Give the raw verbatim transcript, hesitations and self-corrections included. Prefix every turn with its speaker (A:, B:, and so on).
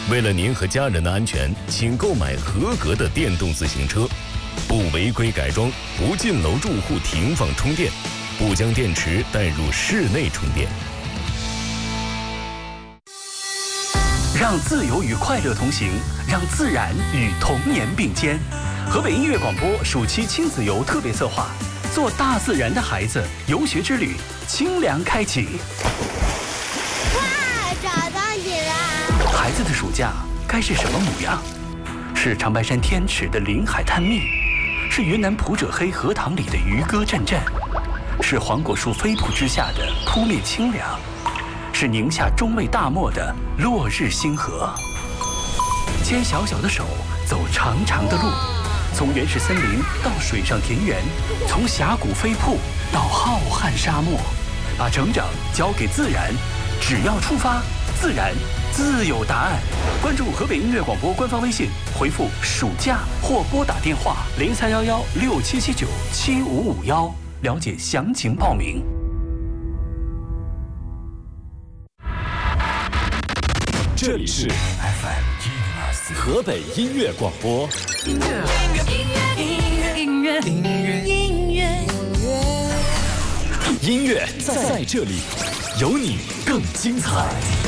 A: 为了您和家人的安全，请购买合格的电动自行车，不违规改装，不进楼住户停放充电，不将电池带入室内充电。
B: 让自由与快乐同行，让自然与童年并肩。河北音乐广播暑期亲子游特别策划，做大自然的孩子游学之旅，清凉开启。
C: 哇，找到你了！
B: 孩子的暑假该是什么模样？是长白山天池的临海探秘，是云南普者黑荷塘里的渔歌阵阵，是黄果树飞瀑之下的扑面清凉，是宁夏中卫大漠的落日星河。牵小小的手，走长长的路，从原始森林到水上田园，从峡谷飞瀑到浩瀚沙漠，把成长交给自然，只要出发，自然自有答案。关注河北音乐广播官方微信，回复暑假或拨打电话零三幺幺六七七九七五五幺，了解详情报名。
D: 这里是 F M 河北音乐广播。音乐，音乐，音乐，音乐，音乐，音乐，音乐在这里，有你更精彩。